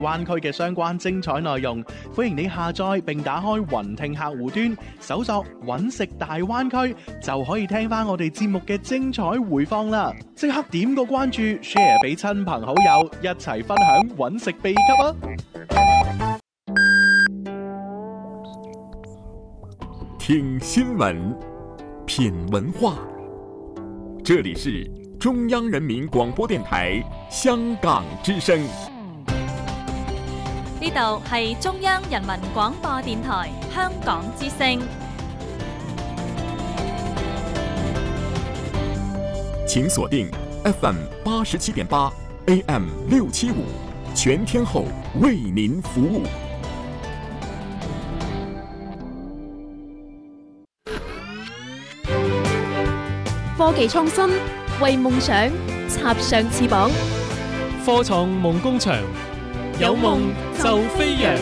灣區嘅相關精彩內容，歡迎你下載並打開雲聽客戶端，搜索揾食大灣區，就可以聽翻我哋節目嘅精彩回放啦！即刻點個關注 ，share 俾親朋好友，一齊分享揾食秘笈啊！ 聽新聞，品文化，這裡是中央人民廣播電台香港之聲。 呢度係中央人民廣播電台香港之聲。 請鎖定 FM 87.8 AM 675，全天候為您服務。 科技創新，為夢想插上翅膀。 科創夢工場，有夢就飛揚。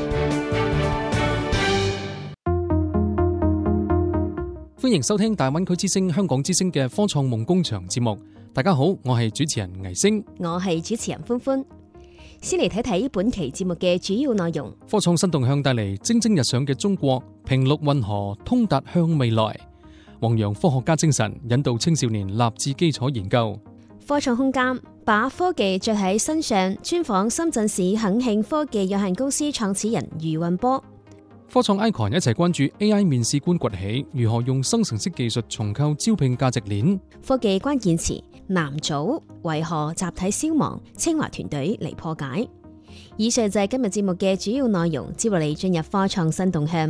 歡迎收聽大灣區之聲香港之聲嘅科創夢工場節目。大家好，我係主持人倪星， 我係主持人歡歡。先嚟睇睇本期節目嘅主要內容。 科創新動向帶嚟蒸蒸日上嘅中國，平陸運河通達向未來。弘揚科學家精神，引導青少年立志基礎研究。 科創空間把科技着喺身上，專訪深圳市肯慶科技有限公司創始人余運波。 科創 icon 一齊關注 AI 面試官崛起，如何用生成式技術重構招聘價值鏈。 科技關鍵詞男組為何集體消亡？清華團隊嚟破解。以上就係今日節目嘅主要內容，接落嚟進入科創新動向。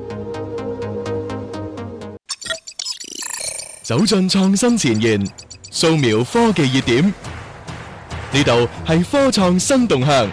走進創新前沿，掃描科技熱點，呢度係科創新動向。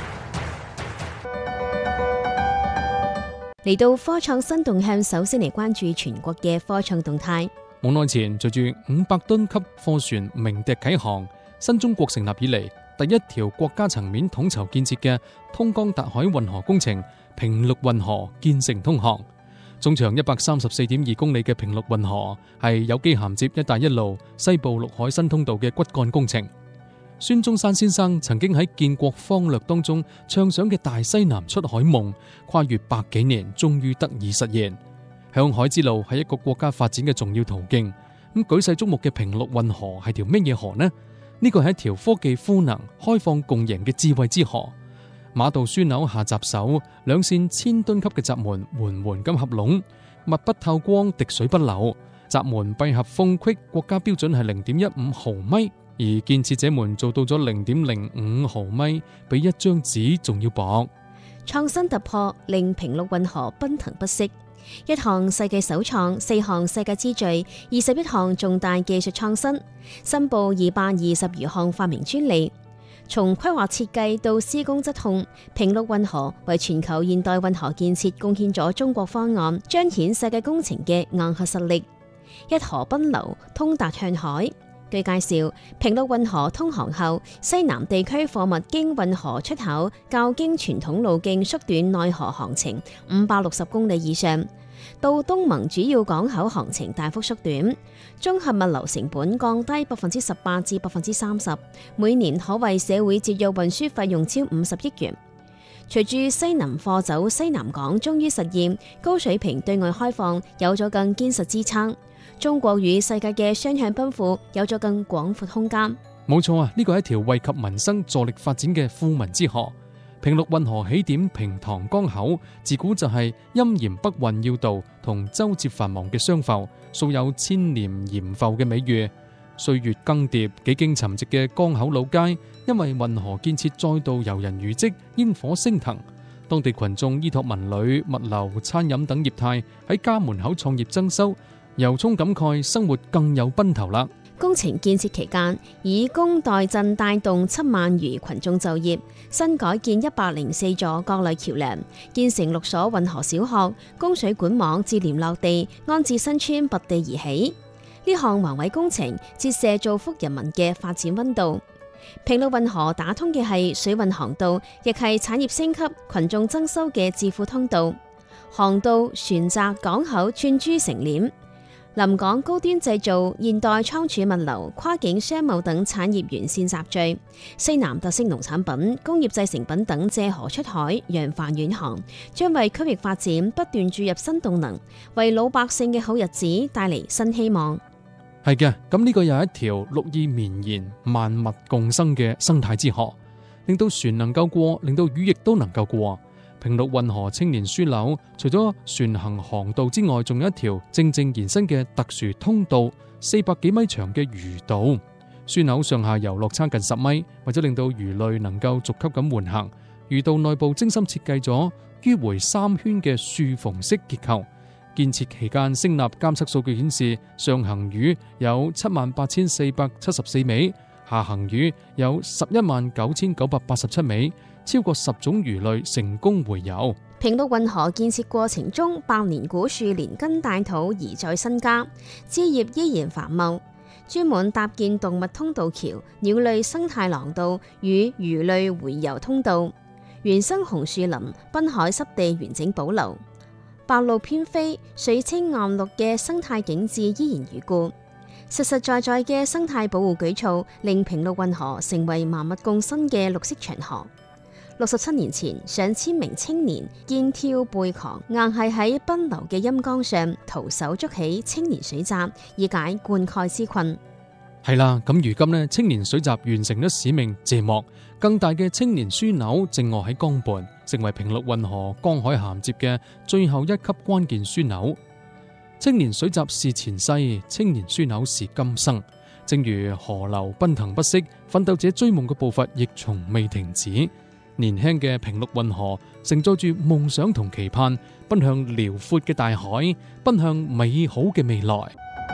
嚟到科創新動向，首先嚟關注全國嘅科創動態。 冇耐前，隨住500噸級貨船明笛啟航，新中國成立以嚟第一條國家層面統籌建設嘅通江達海運河工程平陸運河建成通航。總長134.2公里嘅平陸運河係有機銜接一帶一路西部陸海新通道嘅骨幹工程。孫中山先生曾經喺建國方略當中暢想嘅大西南出海夢，跨越百幾年，終於得以實現。向海之路係一個國家發展嘅重要途徑。咁舉世矚目嘅平陸運河係條乜嘢河呢？呢個係一條科技賦能、開放共贏嘅智慧之河。馬道樞紐下閘手，兩線1000噸級嘅閘門緩緩咁合攏，密不透光，滴水不漏。閘門閉合縫隙國家標準係0.15毫米，而建設者們做到咗0.05毫米，比一張紙仲要薄。 創新突破令平陸運河奔騰不息，一項世紀首創，4項世界之最，21項重大技術創新，申報220餘項發明專利。從規劃設計到施工質控，平陸運河為全球現代運河建設貢獻咗中國方案，彰顯世界工程嘅硬核實力。一河奔流，通達向海。據介紹，平陸運河通航後，西南地區貨物經運河出口較經傳統路徑縮短內河航程560公里以上，到東盟主要港口航程大幅縮短，綜合物流成本降低18%至30%，每年可為社會節約運輸費用超50億元。隨住西南貨走西南港終於實現高水平對外開放，有咗更堅實支撐，中國與世界嘅雙向奔赴有咗更廣闊空間。 冇錯啊，呢個係一條惠及民生、助力發展嘅富民之河。平陸運河起點平塘江口，自古就係陰鹽北運要道同舟楫繁忙嘅商埠，素有千年鹽埠嘅美譽。歲月更迭，幾經沉寂嘅江口老街，因為運河建設再度遊人如織，煙火升騰。當地群眾依託文旅、物流、餐飲等業態喺家門口創業增收，由衷感慨生活更有奔頭啦。 工程建設期間，以工代賑帶動7萬餘群眾就業，新改建104座各類橋梁，建成6所運河小學，供水管網接連落地，安置新村拔地而起。呢項宏偉工程折射造福人民嘅發展溫度。平陸運河打通嘅係水運航道，亦係產業升級、群眾增收嘅致富通道。航道、船閘、港口串珠成鏈。 臨港高端製造、現代倉儲物流、跨境商務等產業沿線集聚，西南特色農產品、工業製成品等借河出海，揚帆遠航，將為區域發展不斷注入新動能，為老百姓嘅好日子帶嚟新希望。 係嘅，咁呢個又係一條綠意綿延、萬物共生嘅生態之河，令到船能夠過，令到魚亦都能夠過。平陸運河青年樞紐除咗船行航道之外，仲有一條正延伸嘅特殊通道，400幾米長嘅魚道。樞紐上下游落差近10米，為咗令到魚類能夠逐級咁緩行，魚道內部精心設計咗迂迴3圈嘅豎縫式結構。建設期間聲納監測數據顯示，上行魚有78,474尾，下行魚有11,9,987尾，超過10種魚類成功回游。 平陸運河建設過程中，百年古樹連根帶土而再生家，枝葉依然繁茂，專門搭建動物通道橋、鳥類生態廊道與魚類回游通道，原生紅樹林、濱海濕地完整保留。白鷺翩飛、水清岸綠嘅生態景致依然如故，實實在在嘅生態保護舉措，令平陸運河成為萬物共生嘅綠色長河。67年前，上千名青年肩挑背扛，硬係喺奔流嘅陰江上徒手築起青年水閘，以解灌溉之困。 係啦，咁如今呢，青年水閘完成咗使命謝幕，更大嘅青年樞紐正臥喺江畔，成為平陸運河江海銜接嘅最後一級關鍵樞紐。青年水閘是前世，青年樞紐是今生。正如河流奔騰不息，奮鬥者追夢嘅步伐亦從未停止。年輕嘅平陸運河承載住夢想同期盼，奔向遼闊嘅大海，奔向美好嘅未來。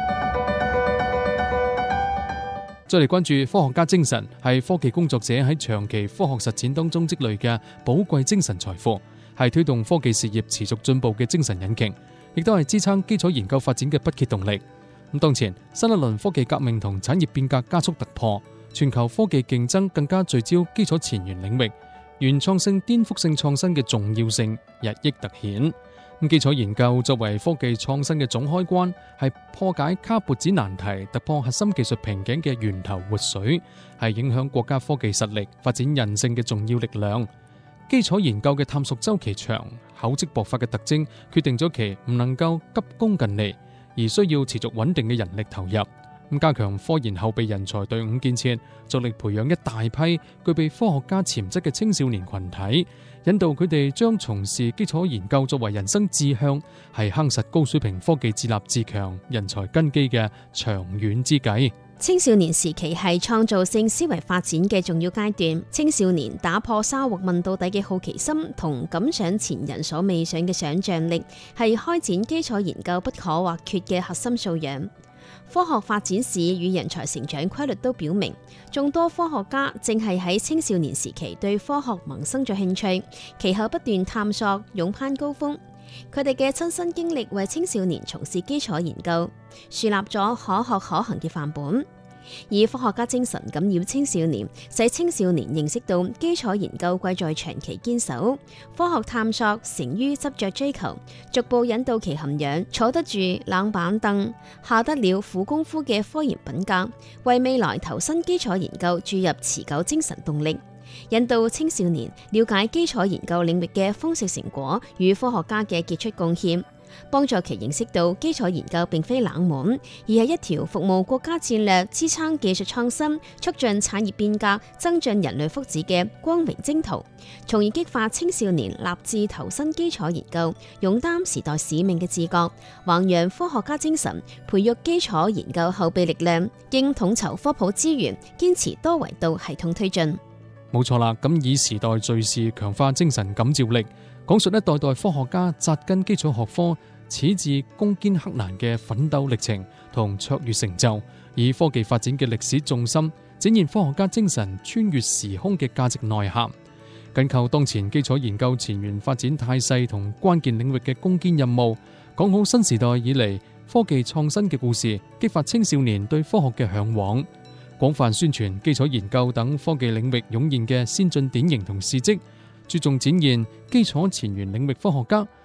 再嚟關注科學家精神，係科技工作者喺長期科學實踐當中積累嘅寶貴精神財富，係推動科技事業持續進步嘅精神引擎，亦都係支撐基礎研究發展嘅不竭動力。咁當前新一輪科技革命同產業變革加速突破，全球科技競爭更加聚焦基礎前沿領域，原創性、顛覆性創新嘅重要性日益突顯。基礎研究作為科技創新嘅總開關，係破解卡脖子難題、突破核心技術瓶頸嘅源頭活水，係影響國家科技實力、發展韌性嘅重要力量。基礎研究嘅探索周期長、厚積薄發嘅特徵，決定咗其唔能夠急功近利，而需要持續穩定嘅人力投入。加強科研後備人才隊伍建設，着力培養一大批具備科學家潛質嘅青少年群體，引導佢哋將從事基礎研究作為人生志向，係夯實高水平科技自立自強人才根基嘅長遠之計。 青少年時期係創造性思維發展嘅重要階段，青少年打破沙漠問到底嘅好奇心同感想前人所未想嘅想像力，係開展基礎研究不可或缺嘅核心素養。科學發展史與人才成長規律都表明，眾多科學家正係喺青少年時期對科學萌生咗興趣，其後不斷探索，勇攀高峰。佢哋嘅親身經歷為青少年從事基礎研究樹立咗可學可行嘅範本。以科學家精神感染青少年，使青少年認識到基礎研究貴在長期堅守，科學探索成於執着追求，逐步引導其涵養坐得住冷板凳、下得了苦功夫嘅科研品格，為未來投身基礎研究注入持久精神動力，引導青少年了解基礎研究領域嘅豐碩成果與科學家嘅傑出貢獻，幫助其認識到基礎研究並非冷門，而係一條服務國家戰略、支撐技術創新、促進產業變革、增進人類福祉嘅光榮征途，從而激發青少年立志投身基礎研究、勇擔時代使命嘅自覺，弘揚科學家精神，培育基礎研究後備力量，經統籌科普資源，堅持多維度系統推進。 冇錯啦，咁以時代敘事強化精神感召力，講述一代代科學家扎根基礎學科、矢志攻堅克難嘅奮鬥歷程同卓越成就，以科技發展嘅歷史重心，展現科學家精神穿越時空嘅價值內涵。緊扣當前基礎研究前沿發展態勢同關鍵領域嘅攻堅任務，講好新時代以嚟科技創新嘅故事，激發青少年對科學嘅向往，廣泛宣傳基礎研究等科技領域湧現嘅先進典型同事蹟，注重展現基礎前沿領域科學家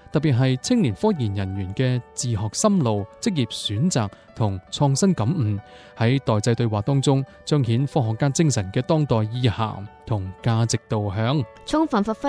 特別係青年科研人員嘅自學心路、職業選擇同創新感悟，喺代際對話當中彰顯科學家精神嘅當代意涵同價值導向， 充分發揮